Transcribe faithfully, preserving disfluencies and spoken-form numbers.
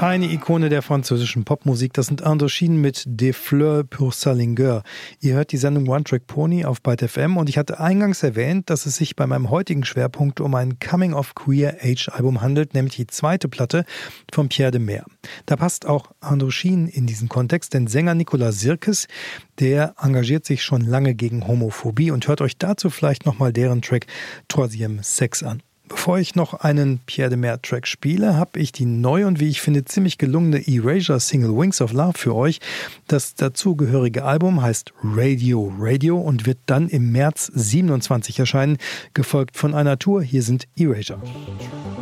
Eine Ikone der französischen Popmusik, das sind Indochine mit Des Fleurs pour Salinger. Ihr hört die Sendung One Track Pony auf Byte F M und ich hatte eingangs erwähnt, dass es sich bei meinem heutigen Schwerpunkt um ein Coming-of-Queer-Age-Album handelt, nämlich die zweite Platte von Pierre de Meer. Da passt auch Indochine in diesen Kontext, denn Sänger Nicolas Sirkes, der engagiert sich schon lange gegen Homophobie und hört euch dazu vielleicht nochmal deren Track Troisième Sex an. Bevor ich noch einen Pierre de Meer Track spiele, habe ich die neue und wie ich finde ziemlich gelungene Erasure-Single Wings of Love für euch. Das dazugehörige Album heißt Radio Radio und wird dann im März siebenundzwanzig erscheinen, gefolgt von einer Tour. Hier sind Erasure.